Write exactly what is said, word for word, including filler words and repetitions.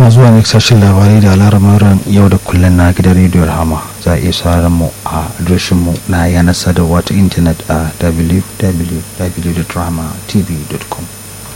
na zuwa ne sashen labarai da al'amuran yau da kullum na gidan rediyo Rahama. Za a iya sauraron mu a adireshin mu na yanar sadarwa ta intanet a w w w dot rahama t v dot com.